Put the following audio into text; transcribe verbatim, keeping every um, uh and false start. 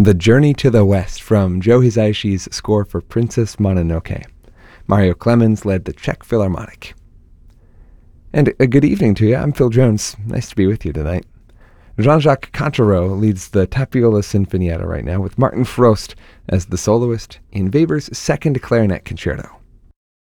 The Journey to the West from Joe Hisaishi's score for Princess Mononoke. Mario Clemens led the Czech Philharmonic. And a good evening to you. I'm Phil Jones. Nice to be with you tonight. Jean-Jacques Cantereau leads the Tapiola Sinfonietta right now with Martin Frost as the soloist in Weber's Second Clarinet Concerto.